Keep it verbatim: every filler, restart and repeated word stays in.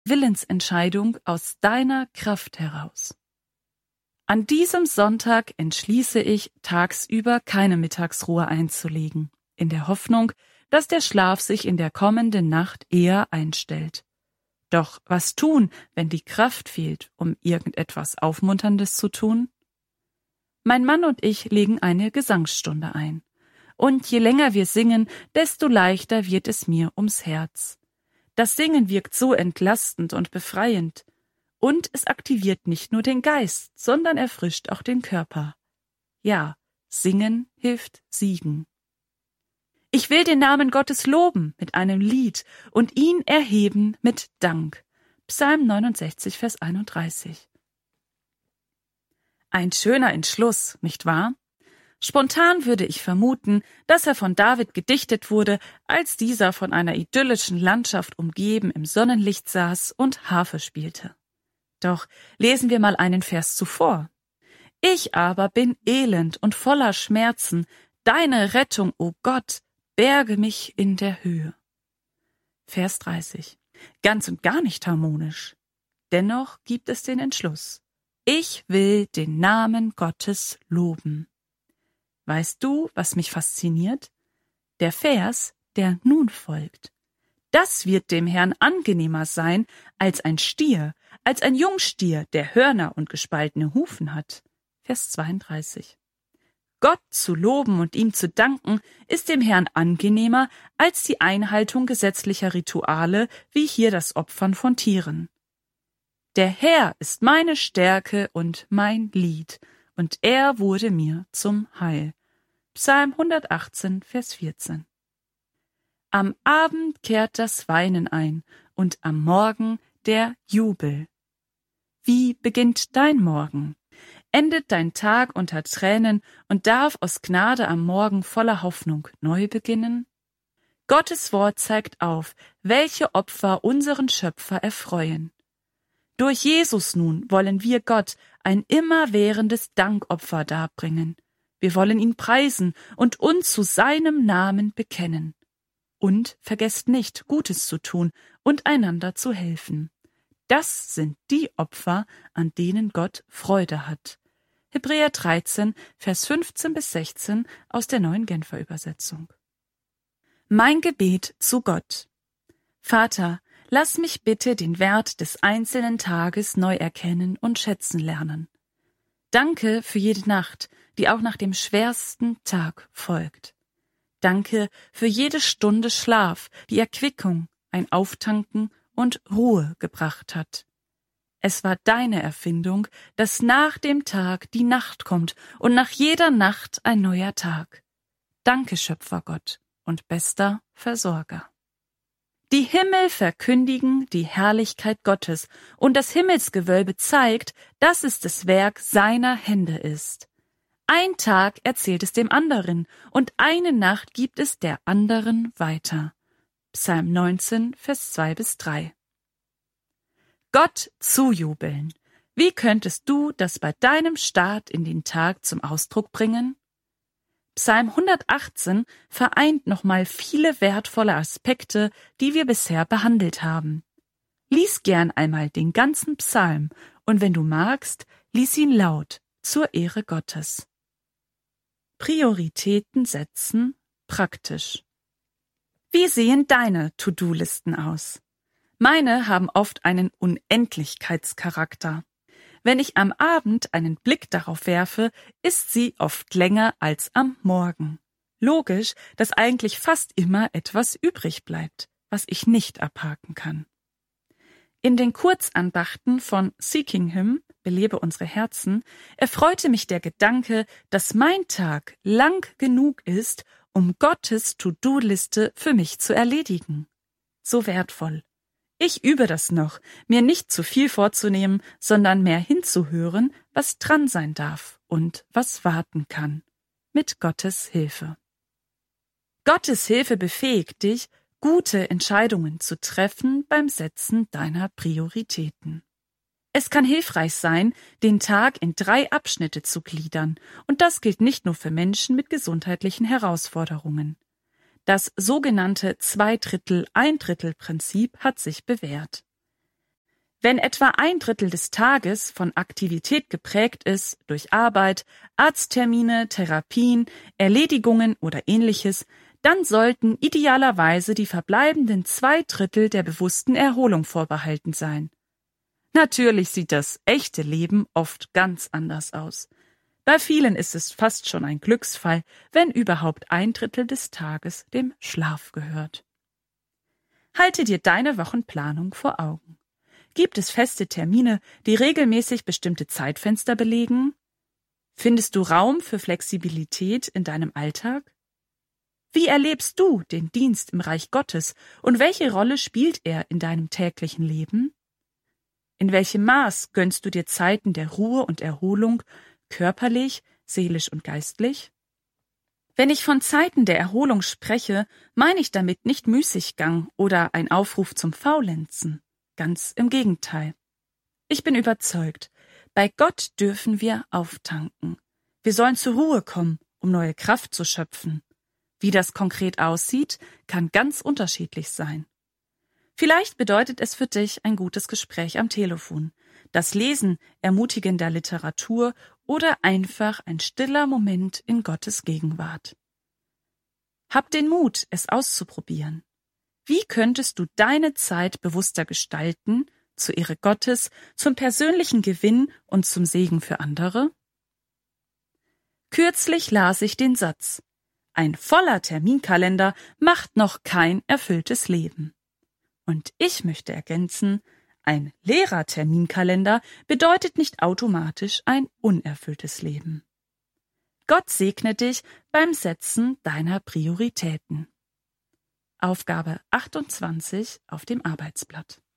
Willensentscheidung aus deiner Kraft heraus. An diesem Sonntag entschließe ich, tagsüber keine Mittagsruhe einzulegen, in der Hoffnung, dass der Schlaf sich in der kommenden Nacht eher einstellt. Doch was tun, wenn die Kraft fehlt, um irgendetwas Aufmunterndes zu tun? Mein Mann und ich legen eine Gesangsstunde ein. Und je länger wir singen, desto leichter wird es mir ums Herz. Das Singen wirkt so entlastend und befreiend. Und es aktiviert nicht nur den Geist, sondern erfrischt auch den Körper. Ja, Singen hilft siegen. Ich will den Namen Gottes loben mit einem Lied und ihn erheben mit Dank. Psalm neunundsechzig, Vers einunddreißig. Ein schöner Entschluss, nicht wahr? Spontan würde ich vermuten, dass er von David gedichtet wurde, als dieser von einer idyllischen Landschaft umgeben im Sonnenlicht saß und Harfe spielte. Doch lesen wir mal einen Vers zuvor. Ich aber bin elend und voller Schmerzen, deine Rettung, o Gott, berge mich in der Höhe. Vers dreißig. Ganz und gar nicht harmonisch. Dennoch gibt es den Entschluss. Ich will den Namen Gottes loben. Weißt du, was mich fasziniert? Der Vers, der nun folgt. Das wird dem Herrn angenehmer sein als ein Stier, als ein Jungstier, der Hörner und gespaltene Hufen hat. Vers zweiunddreißig. Gott zu loben und ihm zu danken, ist dem Herrn angenehmer als die Einhaltung gesetzlicher Rituale, wie hier das Opfern von Tieren. Der Herr ist meine Stärke und mein Lied, und er wurde mir zum Heil. Psalm hundertachtzehn, Vers vierzehn. Am Abend kehrt das Weinen ein und am Morgen der Jubel. Wie beginnt dein Morgen? Endet dein Tag unter Tränen und darf aus Gnade am Morgen voller Hoffnung neu beginnen? Gottes Wort zeigt auf, welche Opfer unseren Schöpfer erfreuen. Durch Jesus nun wollen wir Gott ein immerwährendes Dankopfer darbringen. Wir wollen ihn preisen und uns zu seinem Namen bekennen. Und vergesst nicht, Gutes zu tun und einander zu helfen. Das sind die Opfer, an denen Gott Freude hat. Hebräer dreizehn, Vers fünfzehn bis sechzehn aus der Neuen Genfer Übersetzung. Mein Gebet zu Gott. Vater, lass mich bitte den Wert des einzelnen Tages neu erkennen und schätzen lernen. Danke für jede Nacht, die auch nach dem schwersten Tag folgt. Danke für jede Stunde Schlaf, die Erquickung, ein Auftanken und Ruhe gebracht hat. Es war deine Erfindung, dass nach dem Tag die Nacht kommt und nach jeder Nacht ein neuer Tag. Danke, Schöpfergott und bester Versorger. Die Himmel verkündigen die Herrlichkeit Gottes, und das Himmelsgewölbe zeigt, dass es das Werk seiner Hände ist. Ein Tag erzählt es dem anderen, und eine Nacht gibt es der anderen weiter. Psalm neunzehn, Vers zwei bis drei. Gott zujubeln. Wie könntest du das bei deinem Start in den Tag zum Ausdruck bringen? Psalm hundertachtzehn vereint nochmal viele wertvolle Aspekte, die wir bisher behandelt haben. Lies gern einmal den ganzen Psalm und wenn du magst, lies ihn laut zur Ehre Gottes. Prioritäten setzen, praktisch. Wie sehen deine To-Do-Listen aus? Meine haben oft einen Unendlichkeitscharakter. Wenn ich am Abend einen Blick darauf werfe, ist sie oft länger als am Morgen. Logisch, dass eigentlich fast immer etwas übrig bleibt, was ich nicht abhaken kann. In den Kurzandachten von Seeking Him, belebe unsere Herzen, erfreute mich der Gedanke, dass mein Tag lang genug ist, um Gottes To-Do-Liste für mich zu erledigen. So wertvoll. Ich übe das noch, mir nicht zu viel vorzunehmen, sondern mehr hinzuhören, was dran sein darf und was warten kann. Mit Gottes Hilfe. Gottes Hilfe befähigt dich, gute Entscheidungen zu treffen beim Setzen deiner Prioritäten. Es kann hilfreich sein, den Tag in drei Abschnitte zu gliedern, und das gilt nicht nur für Menschen mit gesundheitlichen Herausforderungen. Das sogenannte Zwei-Drittel-Ein-Drittel-Prinzip hat sich bewährt. Wenn etwa ein Drittel des Tages von Aktivität geprägt ist, durch Arbeit, Arzttermine, Therapien, Erledigungen oder ähnliches, dann sollten idealerweise die verbleibenden zwei Drittel der bewussten Erholung vorbehalten sein. Natürlich sieht das echte Leben oft ganz anders aus. Bei vielen ist es fast schon ein Glücksfall, wenn überhaupt ein Drittel des Tages dem Schlaf gehört. Halte dir deine Wochenplanung vor Augen. Gibt es feste Termine, die regelmäßig bestimmte Zeitfenster belegen? Findest du Raum für Flexibilität in deinem Alltag? Wie erlebst du den Dienst im Reich Gottes und welche Rolle spielt er in deinem täglichen Leben? In welchem Maß gönnst du dir Zeiten der Ruhe und Erholung, körperlich, seelisch und geistlich? Wenn ich von Zeiten der Erholung spreche, meine ich damit nicht Müßiggang oder ein Aufruf zum Faulenzen. Ganz im Gegenteil. Ich bin überzeugt, bei Gott dürfen wir auftanken. Wir sollen zur Ruhe kommen, um neue Kraft zu schöpfen. Wie das konkret aussieht, kann ganz unterschiedlich sein. Vielleicht bedeutet es für dich ein gutes Gespräch am Telefon, das Lesen ermutigender Literatur oder einfach ein stiller Moment in Gottes Gegenwart. Hab den Mut, es auszuprobieren. Wie könntest du deine Zeit bewusster gestalten, zur Ehre Gottes, zum persönlichen Gewinn und zum Segen für andere? Kürzlich las ich den Satz: Ein voller Terminkalender macht noch kein erfülltes Leben. Und ich möchte ergänzen, ein leerer Terminkalender bedeutet nicht automatisch ein unerfülltes Leben. Gott segne dich beim Setzen deiner Prioritäten. Aufgabe achtundzwanzig auf dem Arbeitsblatt.